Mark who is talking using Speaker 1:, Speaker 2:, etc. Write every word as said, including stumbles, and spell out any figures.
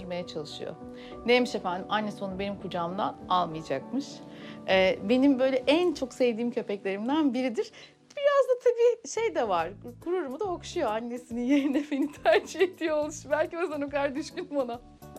Speaker 1: döndürmeye çalışıyor. Neymiş efendim? Annesi onu benim kucağımdan almayacakmış. Ee, benim böyle en çok sevdiğim köpeklerimden biridir. Biraz da tabii şey de var, gururumu da okşuyor annesinin yerine beni tercih ediyor oluşu. Belki o yüzden o kadar düşkünüm ona.